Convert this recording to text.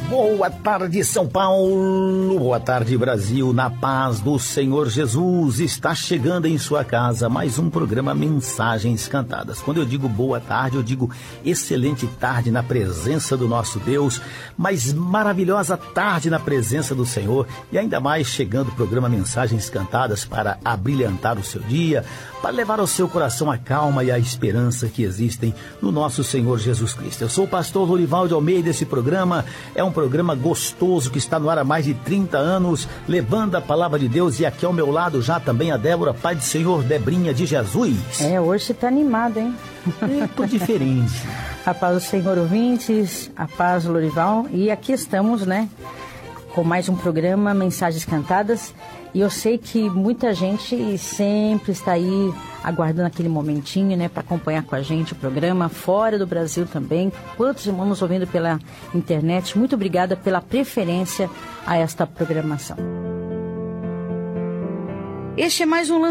Boa tarde, São Paulo. Boa tarde, Brasil. Na paz do Senhor Jesus. Está chegando em sua casa mais um programa Mensagens Cantadas. Quando eu digo boa tarde, eu digo excelente tarde na presença do nosso Deus, mas maravilhosa tarde na presença do Senhor. E ainda mais chegando o programa Mensagens Cantadas para abrilhantar o seu dia, para levar ao seu coração a calma e a esperança que existem no nosso Senhor Jesus Cristo. Eu sou o pastor Lorivaldo Almeida. Esse programa é um programa gostoso que está no ar há mais de 30 anos, levando a palavra de Deus. E aqui ao meu lado já também a Débora, Pai do Senhor, Debrinha de Jesus. Hoje você tá animado, hein? Tô diferente. A paz do Senhor, ouvintes, a paz do Lorival. E aqui estamos, né, com mais um programa Mensagens Cantadas. E eu sei que muita gente sempre está aí aguardando aquele momentinho, né, para acompanhar com a gente o programa, fora do Brasil também. Quantos irmãos nos ouvindo pela internet, muito obrigada pela preferência a esta programação. Este é mais um